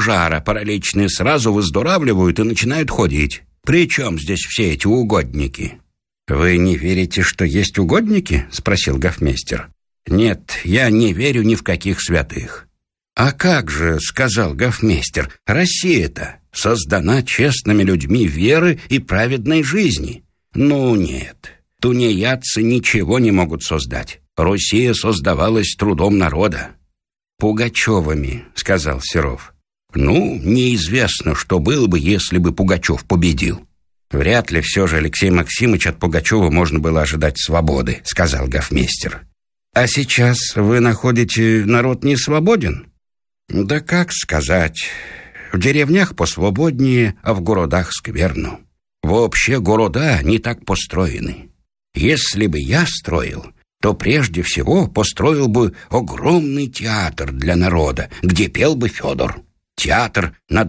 жара параличные сразу выздоравливают и начинают ходить. При чем здесь все эти угодники?» «Вы не верите, что есть угодники?» — спросил гофмейстер. «Нет, я не верю ни в каких святых». «А как же, — сказал гофмейстер, — Россия-то создана честными людьми веры и праведной жизни. Ну нет, тунеядцы ничего не могут создать. Россия создавалась трудом народа». «Пугачевыми, — сказал Серов. Ну, неизвестно, что было бы, если бы Пугачев победил». «Вряд ли все же, Алексей Максимович, от Пугачева можно было ожидать свободы, — сказал гофмейстер. А сейчас вы находите, народ не свободен?» «Да как сказать. В деревнях посвободнее, а в городах скверно. Вообще города не так построены. Если бы я строил, то прежде всего построил бы огромный театр для народа, где пел бы Федор. Театр на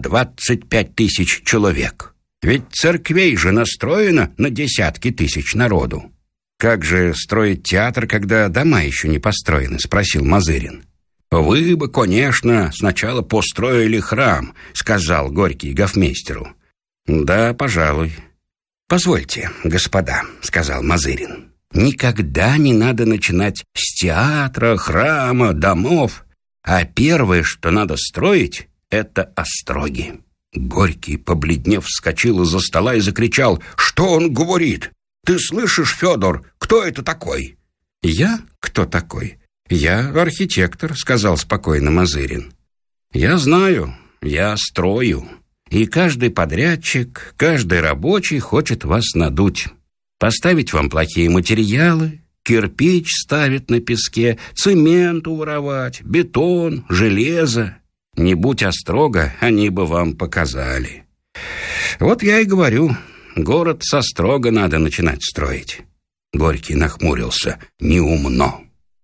25 тысяч человек. Ведь церквей же настроено на десятки тысяч народу». «Как же строить театр, когда дома еще не построены?» — спросил Мазырин. «Вы бы, конечно, сначала построили храм», — сказал Горький гофмейстеру. «Да, пожалуй». «Позвольте, господа», — сказал Мазырин, «никогда не надо начинать с театра, храма, домов, а первое, что надо строить, это остроги». Горький, побледнев, вскочил из-за стола и закричал: «Что он говорит? Ты слышишь, Федор, кто это такой?» «Я? Кто такой?» «Я архитектор», — сказал спокойно Мазырин. «Я знаю, я строю. И каждый подрядчик, каждый рабочий хочет вас надуть. Поставить вам плохие материалы, кирпич ставить на песке, цемент уворовать, бетон, железо. Не будь острога, они бы вам показали. Вот я и говорю, город со строга надо начинать строить». Горький нахмурился. «Неумно.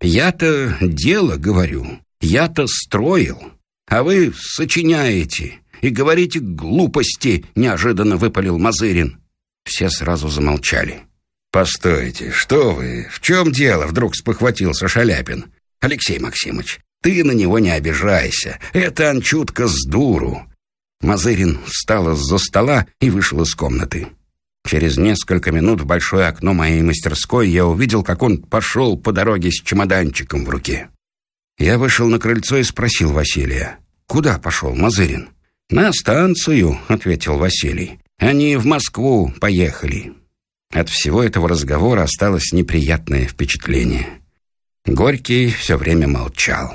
Я-то дело говорю, я-то строил, а вы сочиняете и говорите глупости», — неожиданно выпалил Мазырин. Все сразу замолчали. «Постойте, что вы? В чем дело?» — вдруг спохватился Шаляпин. «Алексей Максимович, ты на него не обижайся. Это Анчутка с дуру». Мазырин встал из-за стола и вышел из комнаты. Через несколько минут в большое окно моей мастерской я увидел, как он пошел по дороге с чемоданчиком в руке. Я вышел на крыльцо и спросил Василия: «Куда пошел Мазырин?» «На станцию», — ответил Василий. «Они в Москву поехали». От всего этого разговора осталось неприятное впечатление. Горький все время молчал.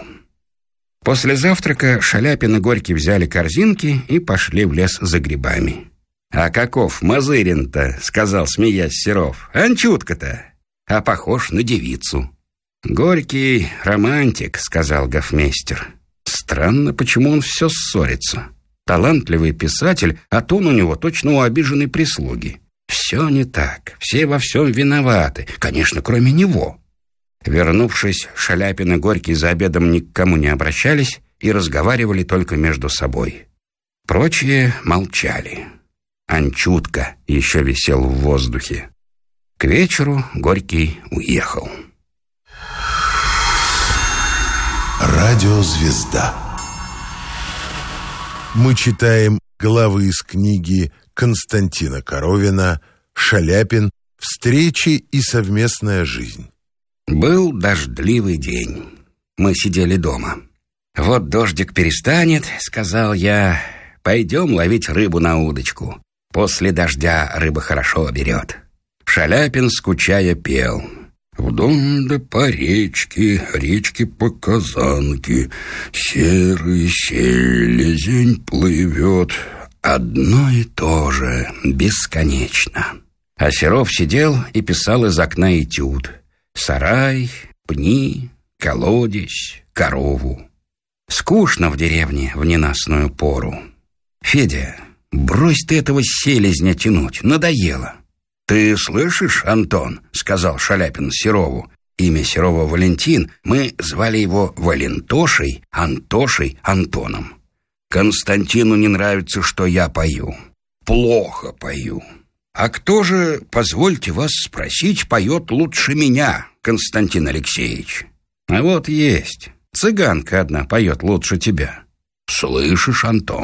После завтрака Шаляпин и Горький взяли корзинки и пошли в лес за грибами. «А каков Мазырин-то?» — сказал, смеясь, Серов. «Анчутка-то, а похож на девицу». «Горький романтик», — сказал гофмейстер. «Странно, почему он все ссорится. Талантливый писатель, а тон у него точно у обиженной прислуги. Все не так, все во всем виноваты, конечно, кроме него». Вернувшись, Шаляпин и Горький за обедом ни к кому не обращались и разговаривали только между собой. Прочие молчали. Анчутка еще висел в воздухе. К вечеру Горький уехал. Радиозвезда. Мы читаем главы из книги Константина Коровина «Шаляпин. Встречи и совместная жизнь». Был дождливый день. Мы сидели дома. «Вот дождик перестанет, — сказал я, — пойдем ловить рыбу на удочку. После дождя рыба хорошо берет». Шаляпин, скучая, пел: «Вдоль да по речке, речке по казанке, серый селезень плывет». Одно и то же, бесконечно. А Серов сидел и писал из окна этюд: «Сарай, пни, колодец, корову». Скучно в деревне в ненастную пору. «Федя, брось ты этого селезня тянуть, надоело». «Ты слышишь, Антон?» — сказал Шаляпин Серову. Имя Серова Валентин, мы звали его Валентошей, Антошей, Антоном. «Константину не нравится, что я пою. Плохо пою. А кто же, позвольте вас спросить, поет лучше меня, Константин Алексеевич?» «А вот есть. Цыганка одна поет лучше тебя». «Слышишь, Антон?»